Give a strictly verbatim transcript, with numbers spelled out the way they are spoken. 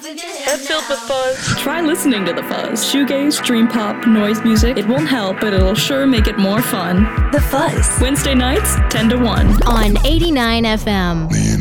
Head filled with fuzz. Try listening to The Fuzz. Shoegaze, dream pop, noise music. It won't help, but it'll sure make it more fun. The Fuzz. Wednesday nights, ten to one. On eighty-nine F M.